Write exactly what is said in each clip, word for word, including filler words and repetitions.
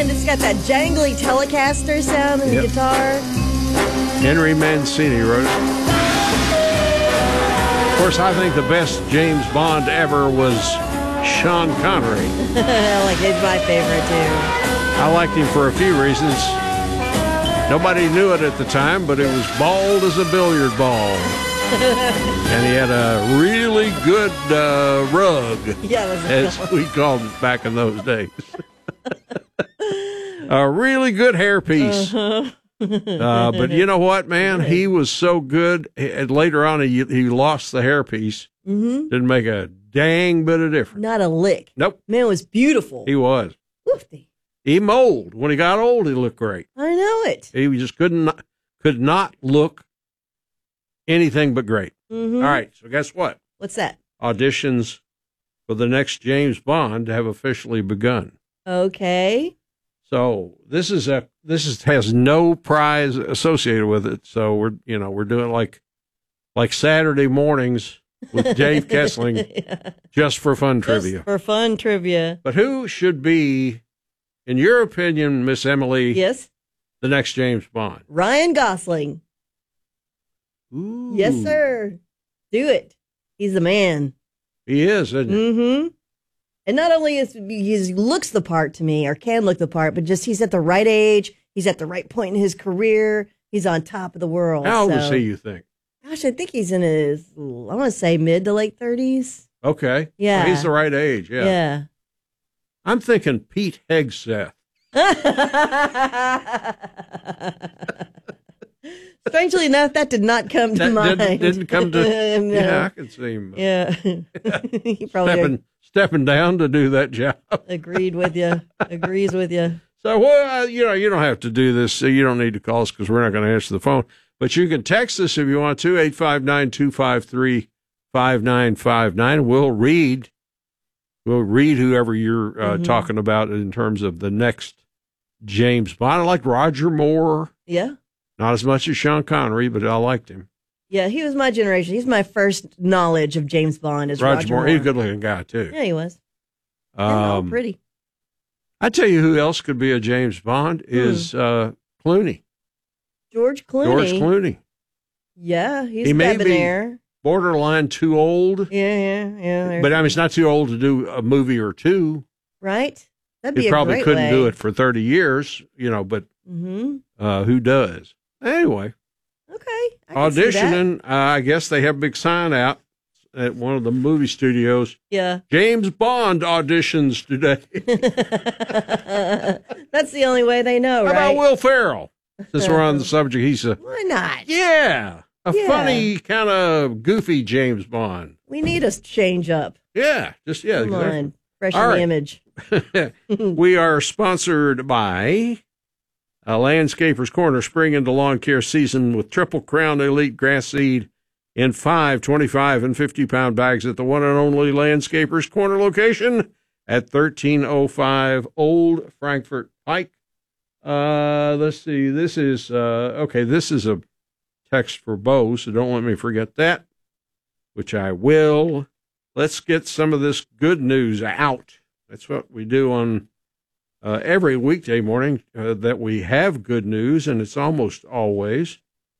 and it's got that jangly Telecaster sound in Yep. the guitar. Henry Mancini wrote it. Of course, I think the best James Bond ever was Sean Connery. Like, he's my favorite, too. I liked him for a few reasons. Nobody knew it at the time, but it was bald as a billiard ball. And he had a really good uh, rug, Yeah, that's as we called it back in those days. A really good hairpiece. Uh-huh. Uh, but you know what, man? He was so good. And later on, he, he lost the hairpiece. Mm-hmm. Didn't make a dang bit of difference. Not a lick. Nope. Man, it was beautiful. He was. Woofy. He mold. When he got old, he looked great. I know it. He just couldn't could not look anything but great. Mm-hmm. All right. So guess what? What's that? Auditions for the next James Bond have officially begun. Okay. So this is a this is has no prize associated with it. So we're you know we're doing like like Saturday mornings with Dave Kessling, Yeah. just for fun Just trivia. for fun trivia. But who should be, in your opinion, Miss Emily, Yes. the next James Bond? Ryan Gosling. Ooh, Yes, sir. Do it. He's the man. He is, isn't he? Mm-hmm. And not only is he looks the part to me, or can look the part, but just he's at the right age. He's at the right point in his career. He's on top of the world. How old so. is he, you think? Gosh, I think he's in his, I want to say mid to late thirties. Okay. Yeah. Well, he's the right age, yeah. Yeah. I'm thinking Pete Hegseth. Strangely enough, that did not come to That mind. didn't, didn't come to, No. yeah, I can see him. uh, Yeah. He probably Stepping, stepping down to do that job. agreed with you. Agrees with you. So, well, uh, you know, you don't have to do this. So you don't need to call us because we're not going to answer the phone. But you can text us if you want to, eight five nine, two five three, five nine five nine. We'll read. We'll read whoever you're uh, Mhm. talking about in terms of the next James Bond. I like Roger Moore. Yeah. Not as much as Sean Connery, but I liked him. Yeah, he was my generation. He's my first knowledge of James Bond as Roger, Roger, Moore. Moore. He's a good-looking guy, too. Yeah, he was. Yeah, Um, pretty. I tell you who else could be a James Bond is uh, Clooney. George Clooney. George Clooney. Yeah, he's He a may be- debonair. Borderline too old. Yeah, yeah, yeah. there's- But I mean, it's not too old to do a movie or two. right? That'd be He a probably great couldn't way. do it for thirty years, you know, but Mm-hmm. uh, who does? Anyway, Okay. I can see that. auditioning, uh, I guess they have a big sign out at one of the movie studios. Yeah. James Bond auditions today. That's the only way they know, How right? about Will Ferrell? Since we're on the subject, he's a, Why not? yeah, a Yeah. funny, kind of goofy James Bond. We need a change up. Yeah, just, yeah. Come exactly. on. Freshen All the right. image. We are sponsored by uh, Landscapers Corner. Spring into lawn care season with Triple Crown Elite Grass Seed in five, twenty-five, and fifty-pound bags at the one and only Landscapers Corner location at thirteen oh five Old Frankfort Pike. Uh, let's see. This is, uh, okay, this is a text for Bo, so don't let me forget that, which I will. Let's get some of this good news out. That's what we do on uh, every weekday morning, uh, that we have good news, and it's almost always.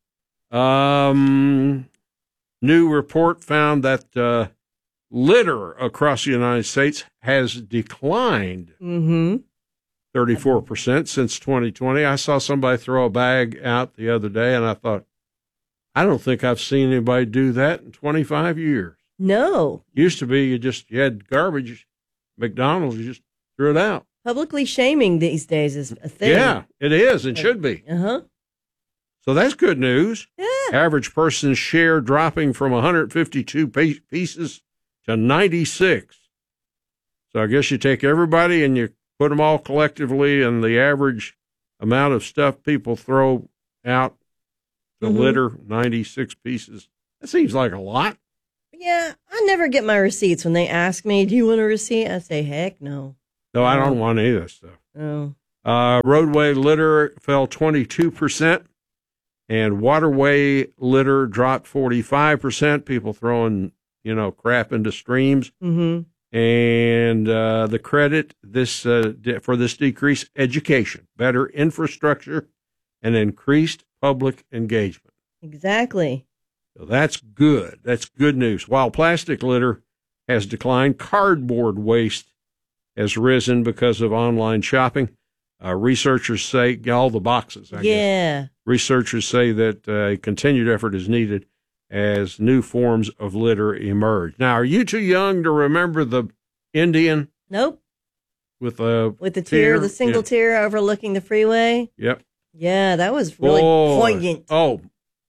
Um, new report found that uh, litter across the United States has declined Mm-hmm. thirty-four percent since twenty twenty. I saw somebody throw a bag out the other day, and I thought, I don't think I've seen anybody do that in twenty-five years. No. Used to be you just you had garbage, McDonald's, you just threw it out. Publicly shaming these days is a thing. Yeah, it is and should be. Uh-huh. So that's good news. Yeah. Average person's share dropping from one hundred fifty-two pe- pieces to ninety-six. So I guess you take everybody and you put them all collectively, and the average amount of stuff people throw out to Mhm. litter, ninety-six pieces. That seems like a lot. Yeah, I never get my receipts when they ask me, do you want a receipt? I say, heck no. No, I don't want any of this stuff. No. Uh, roadway litter fell twenty-two percent, and waterway litter dropped forty-five percent. People throwing, you know, crap into streams. Mm-hmm. And uh, the credit this uh, de- for this decrease, education, better infrastructure, and increased public engagement. Exactly. So that's good. That's good news. While plastic litter has declined, cardboard waste has risen because of online shopping. Uh, researchers say, all the boxes, I yeah. guess. Researchers say that uh, continued effort is needed as new forms of litter emerge. Now, are you too young to remember the Indian? Nope. With a with the tier, tier? the single yeah. tier overlooking the freeway. Yep. Yeah, that was really Boy. poignant. Oh,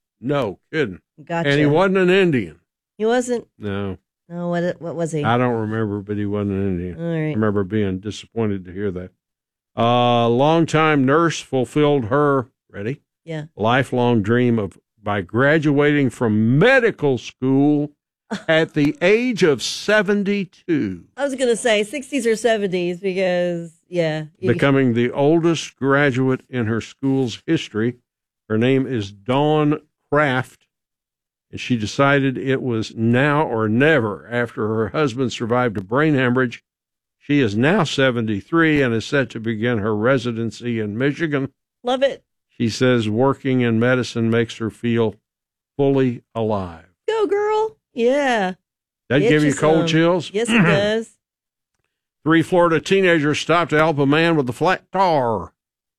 no kidding. Gotcha. And he wasn't an Indian. He wasn't. No. No. What? What was he? I don't remember, but he wasn't an Indian. All right. I remember being disappointed to hear that. A uh, longtime nurse fulfilled her ready. Yeah. Lifelong dream of by graduating from medical school at the age of seventy-two. I was going to say sixties or seventies because, yeah. You, Becoming the oldest graduate in her school's history. Her name is Dawn Kraft, and she decided it was now or never after her husband survived a brain hemorrhage. She is now seventy-three and is set to begin her residency in Michigan. Love it. She says working in medicine makes her feel fully alive. Go, girl. Yeah. That Get give you you cold some. chills? Yes, it does. Three Florida teenagers stopped to help a man with a flat tire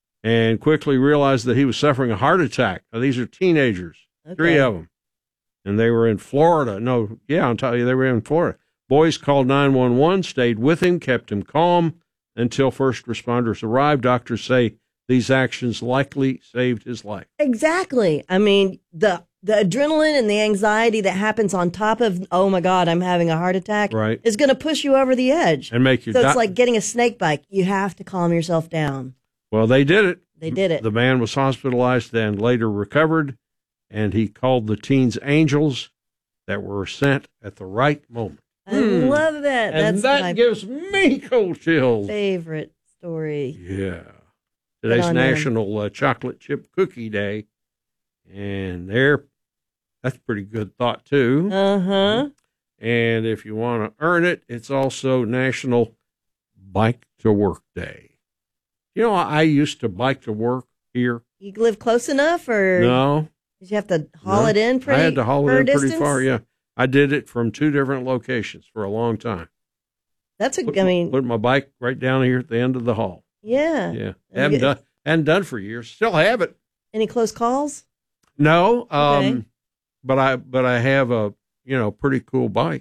and quickly realized that he was suffering a heart attack. Now, these are teenagers, Okay. three of them. And they were in Florida. No, yeah, I'll tell you, they were in Florida. Boys called nine one one, stayed with him, kept him calm until first responders arrived. Doctors say these actions likely saved his life. Exactly. I mean, the the adrenaline and the anxiety that happens on top of, oh my God, I'm having a heart attack, Right. is going to push you over the edge. And make you So die. it's like getting a snake bite. You have to calm yourself down. Well, they did it. They did it. The man was hospitalized and later recovered, and he called the teens angels that were sent at the right moment. I love that. And That's that my gives me cold chills. favorite story. Yeah. Today's on them. National uh, Chocolate Chip Cookie Day, and there, that's a pretty good thought, too. Uh-huh. And if you want to earn it, it's also National Bike to Work Day. You know, I used to bike to work here. You live close enough, or No. did you have to haul no. it in pretty I had to haul it for in pretty distance? far, yeah. I did it from two different locations for a long time. That's a, Put, I mean, put my bike right down here at the end of the hall. yeah. Yeah. And Haven't you- done, hadn't done for years. Still have it. Any close calls? No, um, Okay. but I but I have a you know pretty cool bike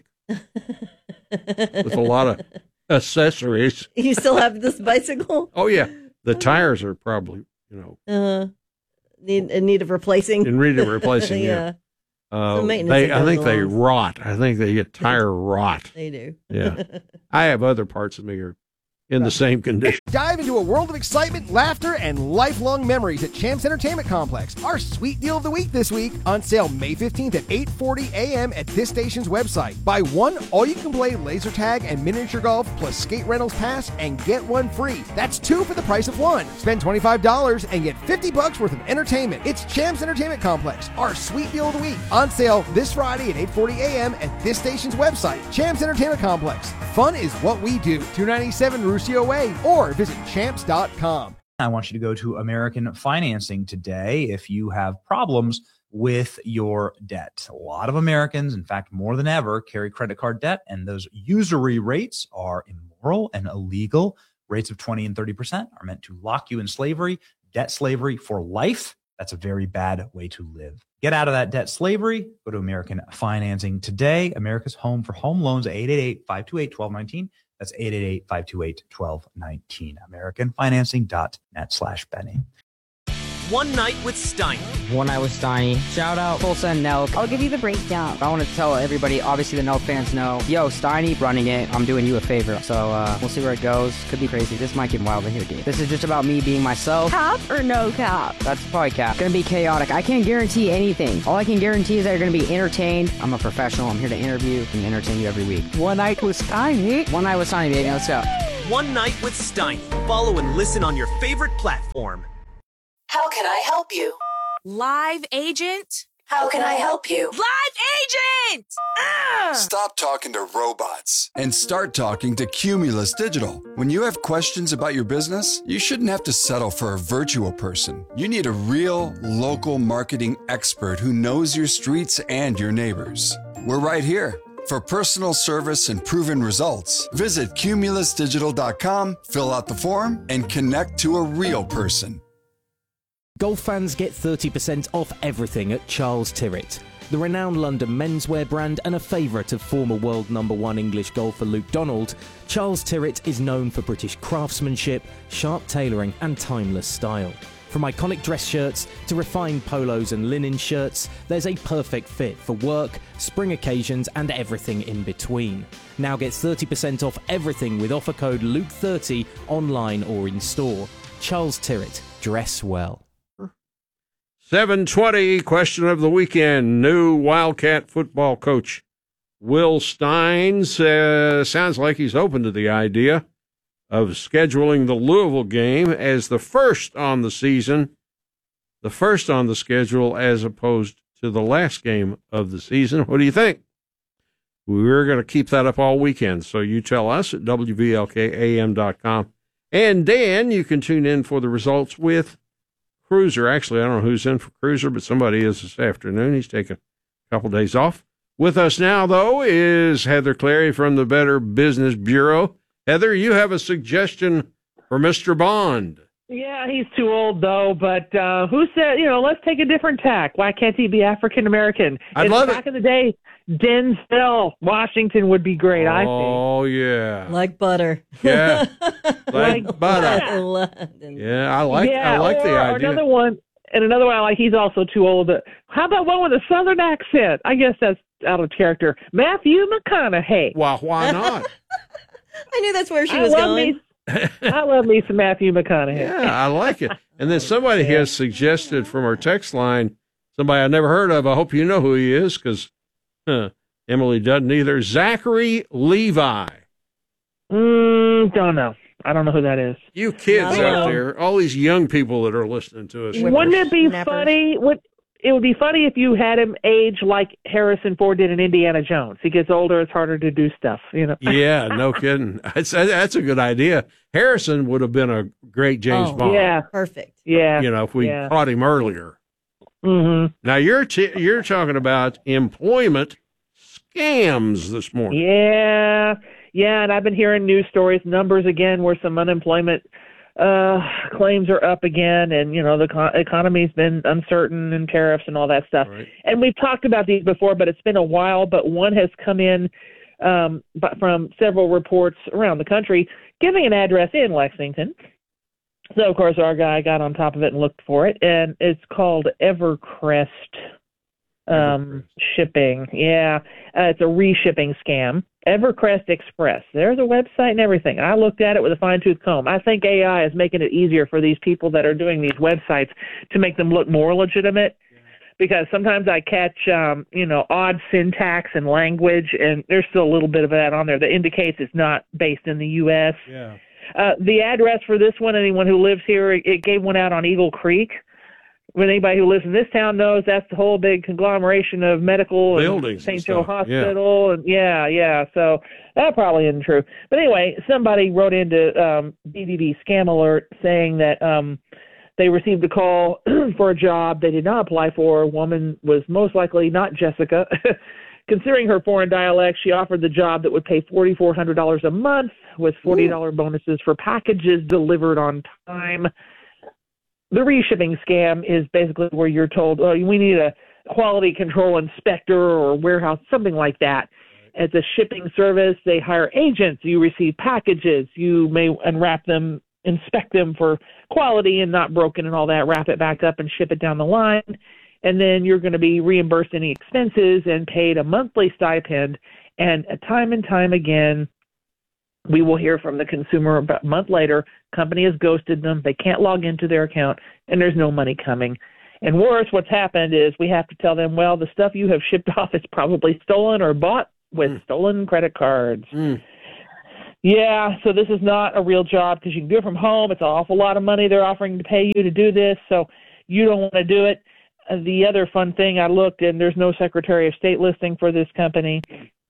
with a lot of accessories. You still have this bicycle? Oh yeah, the tires are probably you know Uh, need in need of replacing. in need of replacing. yeah, uh, Some maintenance they that I goes think they along. rot. I think they get tire rot. They do. Yeah, I have other parts of me are in the same condition. Dive into a world of excitement, laughter, and lifelong memories at Champs Entertainment Complex. Our sweet deal of the week this week, on sale May fifteenth at eight forty a.m. at this station's website. Buy one all-you-can-play laser tag and miniature golf plus skate rentals pass and get one free. That's two for the price of one. Spend twenty-five dollars and get fifty bucks worth of entertainment. It's Champs Entertainment Complex, our sweet deal of the week. On sale this Friday at eight forty a.m. at this station's website. Champs Entertainment Complex. Fun is what we do. two ninety-seven Ruscio Way or visit champs dot com. I want you to go to American Financing today if you have problems with your debt. A lot of Americans, in fact, more than ever, carry credit card debt, and those usury rates are immoral and illegal. Rates of twenty and thirty percent are meant to lock you in slavery, debt slavery for life. That's a very bad way to live. Get out of that debt slavery. Go to American Financing today. America's home for home loans, eight eight eight, five two eight, one two one nine. That's eight eight eight, five two eight, one two one nine. American Financing dot net slash Benny. One Night with Steiny. One Night with Steiny. Shout out Full Send Nelk. I'll give you the breakdown. I want to tell everybody, obviously the Nelk fans know, yo, Steiny running it. I'm doing you a favor. So uh, we'll see where it goes. Could be crazy. This might get wild in here, dude. This is just about me being myself. Cap or no cap? That's probably cap. Gonna be chaotic. I can't guarantee anything. All I can guarantee is that you're gonna be entertained. I'm a professional. I'm here to interview and entertain you every week. One Night with Steiny. One Night with Steiny, baby. Let's go. One Night with Steiny. Follow and listen on your favorite platform. How can I help you? Live agent? How can I help you? Live agent! Ah! Stop talking to robots and start talking to Cumulus Digital. When you have questions about your business, you shouldn't have to settle for a virtual person. You need a real, local marketing expert who knows your streets and your neighbors. We're right here. For personal service and proven results, visit cumulus digital dot com, fill out the form, and connect to a real person. Golf fans get thirty percent off everything at Charles Tyrwhitt. The renowned London menswear brand and a favourite of former world number one English golfer Luke Donald, Charles Tyrwhitt is known for British craftsmanship, sharp tailoring and timeless style. From iconic dress shirts to refined polos and linen shirts, there's a perfect fit for work, spring occasions and everything in between. Now get thirty percent off everything with offer code Luke thirty online or in store. Charles Tyrwhitt, dress well. seven twenty, question of the weekend. New Wildcat football coach Will Steins uh, sounds like he's open to the idea of scheduling the Louisville game as the first on the season, the first on the schedule as opposed to the last game of the season. What do you think? We're going to keep that up all weekend, so you tell us at W V L K A M dot com. And Dan, you can tune in for the results with Cruiser. Actually, I don't know who's in for Cruiser, but somebody is this afternoon. He's taking a couple days off. With us now, though, is Heather Clary from the Better Business Bureau. Heather, you have a suggestion for Mister Bond. Yeah, he's too old, though, but uh, who said, you know, let's take a different tack. Why can't he be African-American? I'd and love back it. in the day, Denzel Washington would be great, I think. Oh, yeah. Like butter. Yeah. Like, Like butter. butter. Yeah, I like yeah, I like or, the or idea. another one, and another one I like, he's also too old. But how about one with a southern accent? I guess that's out of character. Matthew McConaughey. Well, why not? I knew that's where she I was love going. Me, I love me some Matthew McConaughey. Yeah, I like it. And then somebody has suggested from our text line, somebody I never heard of. I hope you know who he is because huh, Emily doesn't either. Zachary Levi. Mm, don't know. I don't know who that is. You kids No. out there, all these young people that are listening to us. Wouldn't it be Snappers. funny? Would it would be funny if you had him age like Harrison Ford did in Indiana Jones. He gets older, it's harder to do stuff, you know. Yeah, no kidding. That's, that's a good idea. Harrison would have been a great James Oh, Bond. Yeah, Perfect. yeah. You know, if we yeah. caught him earlier. Mm-hmm. Now you're t- you're talking about employment scams this morning. Yeah, yeah, and I've been hearing news stories, numbers again, where some unemployment uh, claims are up again, and you know the co- economy's been uncertain and tariffs and all that stuff. Right. And we've talked about these before, but it's been a while. But one has come in um, but from several reports around the country, giving an address in Lexington. So of course our guy got on top of it and looked for it, and it's called Evercrest. Um, shipping. Yeah. Uh, it's a reshipping scam. Evercrest Express. There's a website and everything. I looked at it with a fine tooth comb. I think A I is making it easier for these people that are doing these websites to make them look more legitimate. Because sometimes I catch, um, you know, odd syntax and language, and there's still a little bit of that on there that indicates it's not based in the U S. Yeah. Uh, the address for this one, anyone who lives here, it gave one out on Eagle Creek. When anybody who lives in this town knows, that's the whole big conglomeration of medical Buildings and Saint and Joe stuff, yeah. Hospital, and yeah, yeah. So that probably isn't true. But anyway, somebody wrote into um, B B B Scam Alert saying that um, they received a call for a job they did not apply for. A woman was most likely not Jessica. Considering her foreign dialect, she offered the job that would pay four thousand four hundred dollars a month with forty dollars Ooh. bonuses for packages delivered on time. The reshipping scam is basically where you're told, oh, we need a quality control inspector or warehouse, something like that. It's a shipping service. They hire agents. You receive packages. You may unwrap them, inspect them for quality and not broken and all that, wrap it back up and ship it down the line. And then you're going to be reimbursed any expenses and paid a monthly stipend. And time and time again, we will hear from the consumer about a month later, company has ghosted them, they can't log into their account, and there's no money coming. And worse, what's happened is we have to tell them, well, the stuff you have shipped off is probably stolen or bought with mm. stolen credit cards. Mm. Yeah, so this is not a real job because you can do it from home. It's an awful lot of money they're offering to pay you to do this, so you don't want to do it. the other fun thing, I looked, and there's no Secretary of State listing for this company.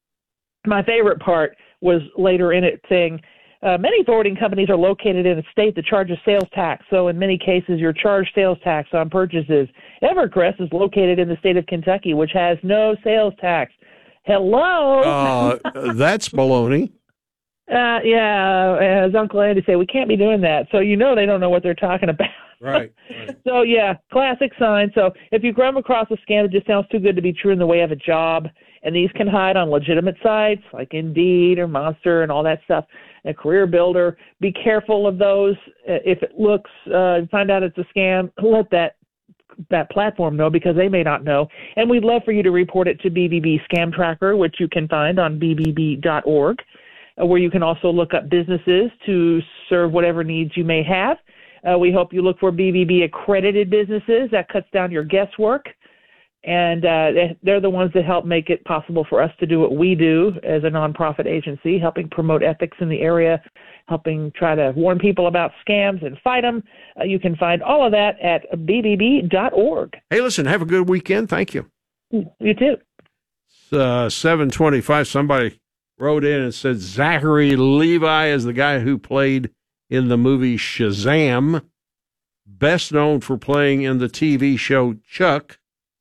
My favorite part was later in it saying, uh, many forwarding companies are located in a state that charges sales tax, so in many cases you're charged sales tax on purchases. Evercrest is located in the state of Kentucky, which has no sales tax. Hello? Uh, that's baloney. Uh, yeah, as Uncle Andy said, we can't be doing that. So you know they don't know what they're talking about. Right. right. So, yeah, classic sign. So if you come across a scam that just sounds too good to be true in the way of a job, and these can hide on legitimate sites like Indeed or Monster and all that stuff, a Career Builder, be careful of those. If it looks, uh, find out it's a scam, let that that platform know, because they may not know. And we'd love for you to report it to B B B Scam Tracker, which you can find on B B B dot org. Where you can also look up businesses to serve whatever needs you may have. Uh, we hope you look for B B B accredited businesses. That cuts down your guesswork. And uh, they're the ones that help make it possible for us to do what we do as a nonprofit agency, helping promote ethics in the area, helping try to warn people about scams and fight them. Uh, you can find all of that at B B B dot org. Hey, listen, have a good weekend. Thank you. You too. It's uh, seven twenty-five. Somebody wrote in and said Zachary Levi is the guy who played in the movie Shazam, best known for playing in the T V show Chuck.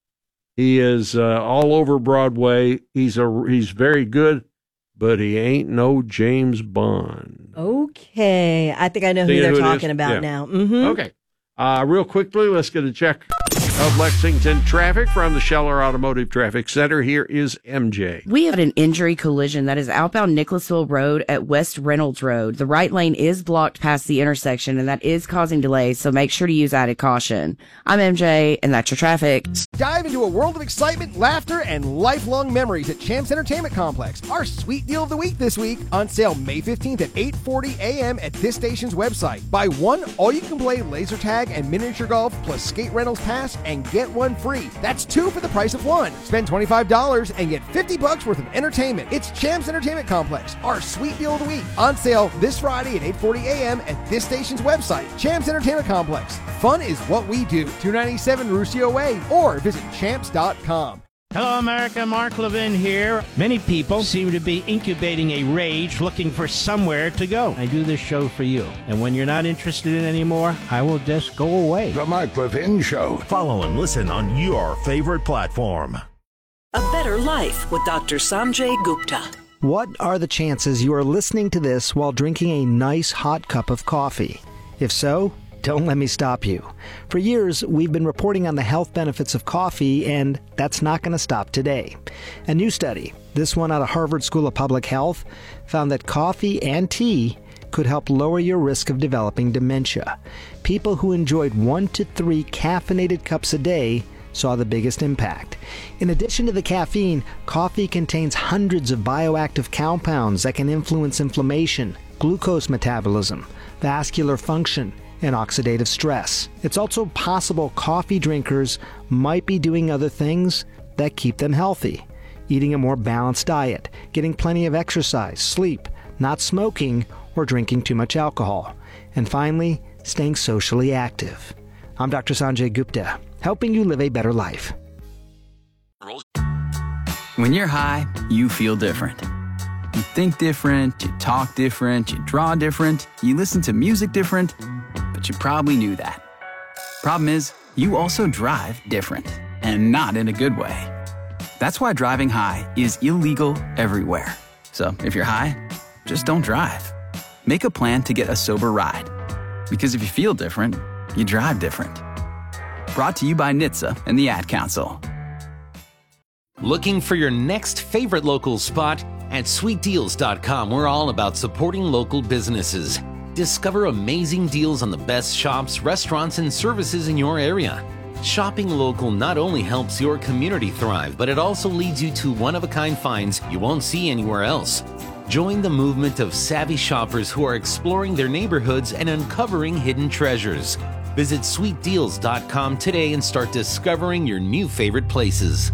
He is uh, all over Broadway. He's a he's very good, but he ain't no James Bond. Okay, I think I know who See they're who it talking is? about Yeah. now. Mm-hmm. Okay, uh, real quickly, let's get a check of Lexington traffic from the Scheller Automotive Traffic Center. Here is M J. We had an injury collision that is outbound Nicholasville Road at West Reynolds Road. The right lane is blocked past the intersection, and that is causing delays, so make sure to use added caution. I'm M J, and that's your traffic. Dive into a world of excitement, laughter, and lifelong memories at Champs Entertainment Complex. Our sweet deal of the week this week, on sale May fifteenth at eight forty a.m. at this station's website. Buy one all-you-can-play laser tag and miniature golf plus skate rentals pass and get one free. That's two for the price of one. Spend twenty-five dollars and get fifty bucks worth of entertainment. It's Champs Entertainment Complex, our sweet deal of the week. On sale this Friday at eight forty a.m. at this station's website. Champs Entertainment Complex. Fun is what we do. two ninety-seven Ruscio Way, or visit champs dot com. Hello, America. Mark Levin here. Many people seem to be incubating a rage looking for somewhere to go. I do this show for you. And when you're not interested in it anymore, I will just go away. The Mark Levin Show. Follow and listen on your favorite platform. A Better Life with Doctor Sanjay Gupta. What are the chances you are listening to this while drinking a nice hot cup of coffee? If so, don't let me stop you. For years, we've been reporting on the health benefits of coffee, and that's not going to stop today. A new study, this one out of Harvard School of Public Health, found that coffee and tea could help lower your risk of developing dementia. People who enjoyed one to three caffeinated cups a day saw the biggest impact. In addition to the caffeine, coffee contains hundreds of bioactive compounds that can influence inflammation, glucose metabolism, vascular function, and oxidative stress. It's also possible coffee drinkers might be doing other things that keep them healthy. Eating a more balanced diet, getting plenty of exercise, sleep, not smoking, or drinking too much alcohol. And finally, staying socially active. I'm Doctor Sanjay Gupta, helping you live a better life. When you're high, you feel different. You think different, you talk different, you draw different, you listen to music different, but you probably knew that. Problem is, you also drive different, and not in a good way. That's why driving high is illegal everywhere. So if you're high, just don't drive. Make a plan to get a sober ride. Because if you feel different, you drive different. Brought to you by N H T S A and the Ad Council. Looking for your next favorite local spot? At sweet deals dot com, we're all about supporting local businesses. Discover amazing deals on the best shops, restaurants, and services in your area. Shopping local not only helps your community thrive, but it also leads you to one-of-a-kind finds you won't see anywhere else. Join the movement of savvy shoppers who are exploring their neighborhoods and uncovering hidden treasures. Visit sweet deals dot com today and start discovering your new favorite places.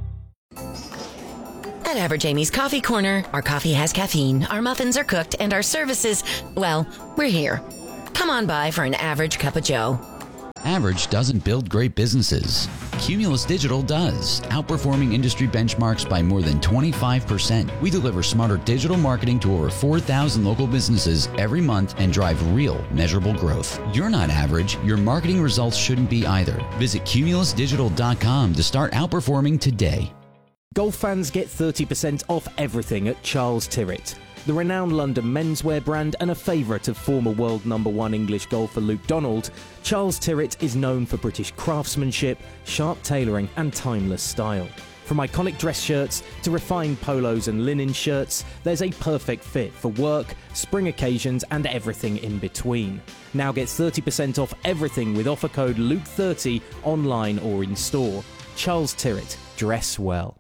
At Average Amy's Coffee Corner, our coffee has caffeine, our muffins are cooked, and our services, well, we're here. Come on by for an average cup of joe. Average doesn't build great businesses. Cumulus Digital does, outperforming industry benchmarks by more than twenty-five percent. We deliver smarter digital marketing to over four thousand local businesses every month and drive real, measurable growth. You're not average. Your marketing results shouldn't be either. Visit cumulus digital dot com to start outperforming today. Golf fans get thirty percent off everything at Charles Tyrrett. The renowned London menswear brand and a favourite of former world number one English golfer Luke Donald, Charles Tyrrett is known for British craftsmanship, sharp tailoring and timeless style. From iconic dress shirts to refined polos and linen shirts, there's a perfect fit for work, spring occasions and everything in between. Now get thirty percent off everything with offer code Luke thirty online or in store. Charles Tyrrett, dress well.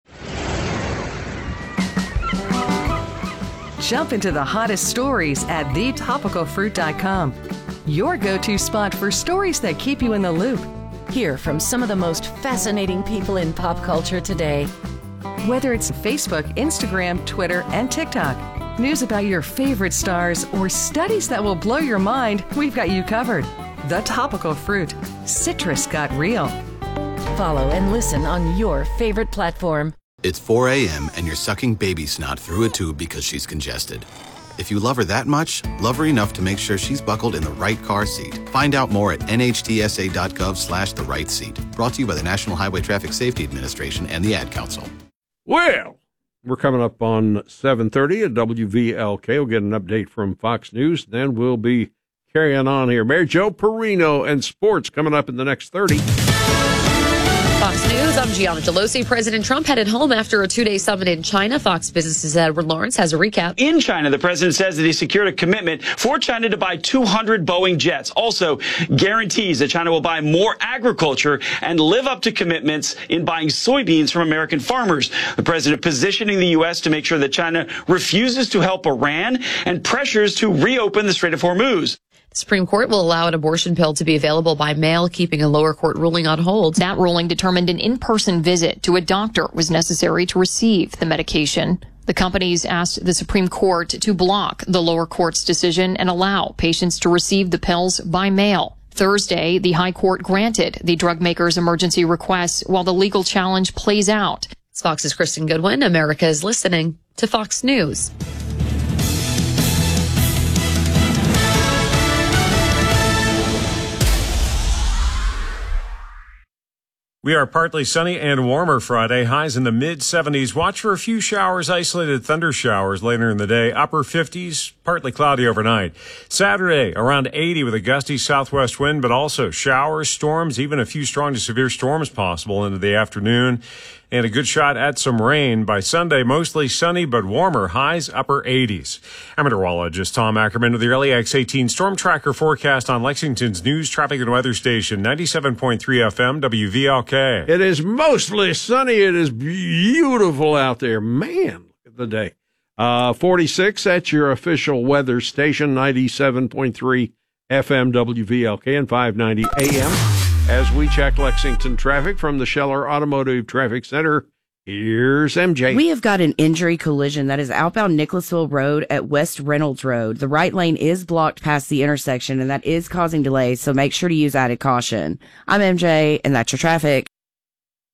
Jump into the hottest stories at the topical fruit dot com. Your go-to spot for stories that keep you in the loop. Hear from some of the most fascinating people in pop culture today. Whether it's Facebook, Instagram, Twitter, and TikTok, news about your favorite stars, or studies that will blow your mind, we've got you covered. The Topical Fruit. Citrus got real. Follow and listen on your favorite platform. It's four a.m. and you're sucking baby snot through a tube because she's congested. If you love her that much, love her enough to make sure she's buckled in the right car seat. Find out more at N H T S A dot gov slash the right seat. Brought to you by the National Highway Traffic Safety Administration and the Ad Council. Well, we're coming up on seven thirty at W V L K. We'll get an update from Fox News. Then we'll be carrying on here. Mary Jo Perino and sports coming up in the next thirty. Fox News, I'm Gianna Delosi. President Trump headed home after a two-day summit in China. Fox Business's Edward Lawrence has a recap. In China, the president says that he secured a commitment for China to buy two hundred Boeing jets. Also guarantees that China will buy more agriculture and live up to commitments in buying soybeans from American farmers. The president positioning the U S to make sure that China refuses to help Iran and pressures to reopen the Strait of Hormuz. The Supreme Court will allow an abortion pill to be available by mail, keeping a lower court ruling on hold. That ruling determined an in-person visit to a doctor was necessary to receive the medication. The companies asked the Supreme Court to block the lower court's decision and allow patients to receive the pills by mail. Thursday, the High Court granted the drug maker's emergency request while the legal challenge plays out. It's Fox's Kristen Goodwin. America is listening to Fox News. We are partly sunny and warmer Friday, highs in the mid seventies. Watch for a few showers, isolated thunder showers later in the day. Upper fifties, partly cloudy overnight. Saturday, around eighty with a gusty southwest wind, but also showers, storms, even a few strong to severe storms possible into the afternoon. And a good shot at some rain. By Sunday, mostly sunny but warmer, highs upper eighties. I'm meteorologist Tom Ackerman with the Early X eighteen Storm Tracker forecast on Lexington's news, traffic, and weather station, ninety-seven point three F M, W V L K. It is mostly sunny. It is beautiful out there. Man, look at the day. Uh, forty-six at your official weather station, ninety-seven point three F M, W V L K, and five ninety A M. As we check Lexington traffic from the Scheller Automotive Traffic Center, here's M J. We have got an injury collision that is outbound Nicholasville Road at West Reynolds Road. The right lane is blocked past the intersection, and that is causing delays, so make sure to use added caution. I'm M J, and that's your traffic.